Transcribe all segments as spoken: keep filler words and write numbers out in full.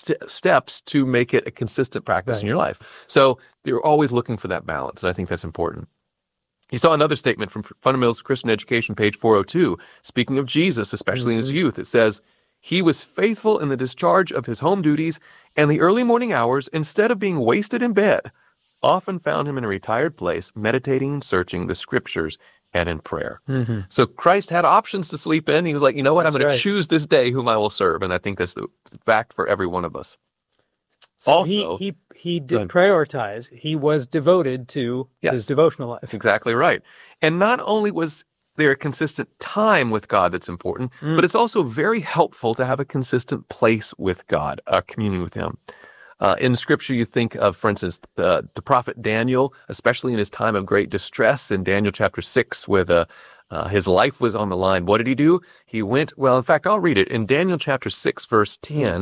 st- steps to make it a consistent practice Right. in your life. So you're always looking for that balance, and I think that's important. You saw another statement from Fundamentals of Christian Education, page four oh two, speaking of Jesus, especially in his Mhm. youth. It says, he was faithful in the discharge of his home duties, and the early morning hours, instead of being wasted in bed, often found him in a retired place, meditating and searching the scriptures and in prayer. Mhm. So Christ had options to sleep in. He was like, you know what, That's I'm going right. to choose this day whom I will serve. And I think that's the fact for every one of us. So Also- he he he Go did ahead. prioritize. He was devoted to Yes. his devotional life. That's exactly right. And not only was there a consistent time with God that's important, Mm. but it's also very helpful to have a consistent place with God, uh, communing with him. Uh, in Scripture, you think of, for instance, the, the prophet Daniel, especially in his time of great distress in Daniel chapter six, where the, uh, his life was on the line. What did he do? He went, well, in fact, I'll read it. In Daniel chapter six, verse ten,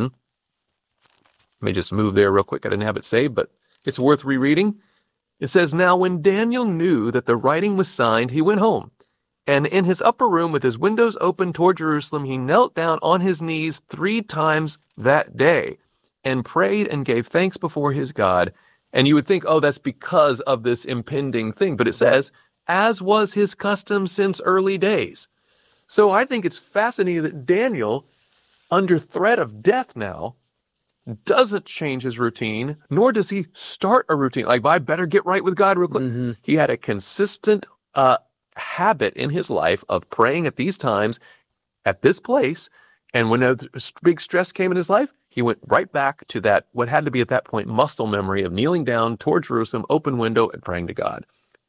let me just move there real quick. I didn't have it saved, but it's worth rereading. It says, now when Daniel knew that the writing was signed, he went home. And in his upper room with his windows open toward Jerusalem, he knelt down on his knees three times that day and prayed and gave thanks before his God. And you would think, oh, that's because of this impending thing. But it says, as was his custom since early days. So I think it's fascinating that Daniel, under threat of death now, doesn't change his routine, nor does he start a routine. Like, I better get right with God real quick. Mhm. He had a consistent uh, habit in his life of praying at these times, at this place. And when a th- big stress came in his life, he went right back to that, what had to be at that point, muscle memory of kneeling down toward Jerusalem, open window, and praying to God.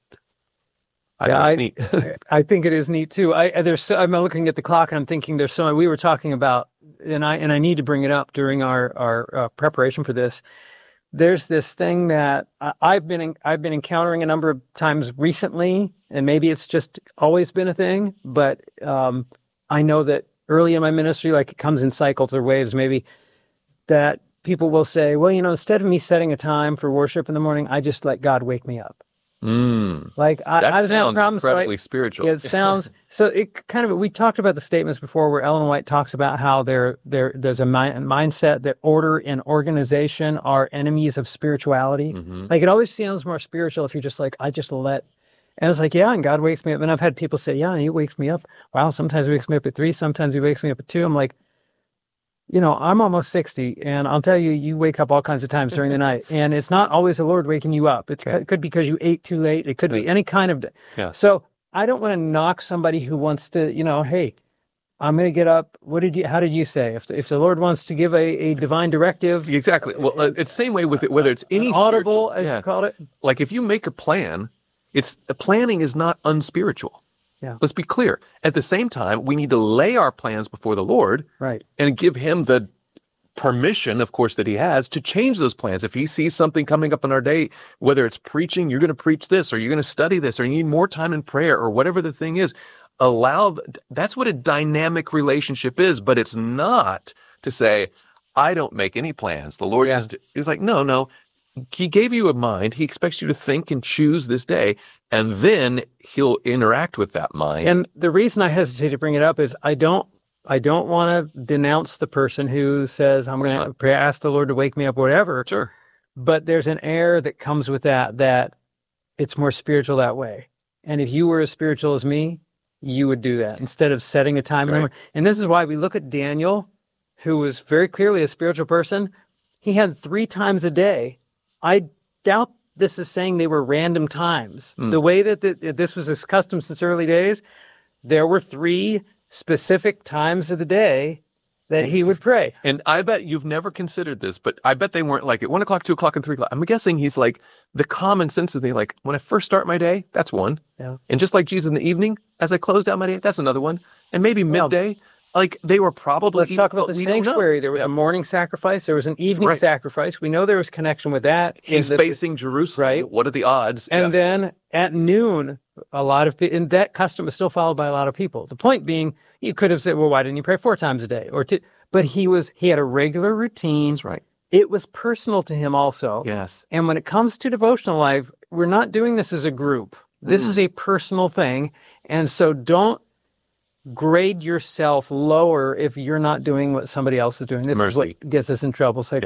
I Yeah, think it's neat. I think it is neat too. I there's so, I'm looking at the clock and I'm thinking there's so we were talking about, and I and I need to bring it up during our our uh, preparation for this. There's this thing that I- I've been in, I've been encountering a number of times recently, and maybe it's just always been a thing, but um, I know that early in my ministry, like it comes in cycles or waves, maybe, that people will say, well, you know, instead of me setting a time for worship in the morning, I just let God wake me up. Mm, Like I, that I doesn't have a sounds problem. So I, incredibly spiritual. it sounds so. It kind of we talked about the statements before, where Ellen White talks about how there there there's a mind, mindset that order and organization are enemies of spirituality. Mhm. Like it always sounds more spiritual if you're just like, I just let. And it's like, yeah, and God wakes me up. And I've had people say, yeah, He wakes me up. Wow, sometimes He wakes me up at three, sometimes He wakes me up at two. I'm like, you know, I'm almost sixty, and I'll tell you, you wake up all kinds of times during the night, and it's not always the Lord waking you up. It's, Okay. It could be because you ate too late. It could be any kind of day. Yeah. So I don't want to knock somebody who wants to, you know, hey, I'm going to get up. What did you? How did you say? If the, if the Lord wants to give a, a divine directive, Exactly. Well, uh, it's the same way with it, whether it's any an audible, spiritual- as yeah. you called it. Like if you make a plan, it's the planning is not unspiritual. Yeah. Let's be clear. At the same time, we need to lay our plans before the Lord Right. and give him the permission, of course, that he has to change those plans. If he sees something coming up in our day, whether it's preaching, you're going to preach this, or you're going to study this, or you need more time in prayer, or whatever the thing is, allow, that's what a dynamic relationship is, but it's not to say, I don't make any plans. The Lord Yeah. just is like, no, no. He gave you a mind. He expects you to think and choose this day, and then he'll interact with that mind. And the reason I hesitate to bring it up is I don't I don't want to denounce the person who says I'm going to pray, ask the Lord to wake me up, whatever. Sure. But there's an air that comes with that, that it's more spiritual that way. And if you were as spiritual as me, you would do that instead of setting a time. Right. Limit. And this is why we look at Daniel, who was very clearly a spiritual person. He had three times a day. I doubt this is saying they were random times. Mm. The way that the, this was his custom since early days, there were three specific times of the day that he would pray. And I bet you've never considered this, but I bet they weren't like at one o'clock, two o'clock, and three o'clock. I'm guessing he's like the common sense of thing. Like when I first start my day, that's one. Yeah. And just like Jesus in the evening, as I close out my day, that's another one. And maybe Well, midday, like they were probably. Let's eating, talk about but the we don't know. sanctuary. There was Yeah. a morning sacrifice. There was an evening Right. sacrifice. We know there was connection with that. He's in the- facing Jerusalem. Right. What are the odds? And Yeah. then at noon, a lot of people, and that custom is still followed by a lot of people. The point being, you could have said, well, why didn't you pray four times a day? Or two, but he was, he had a regular routine. That's right. It was personal to him also. Yes. And when it comes to devotional life, we're not doing this as a group. This Mm. is a personal thing. And so don't grade yourself lower if you're not doing what somebody else is doing. This Mercy. is what gets us in trouble. So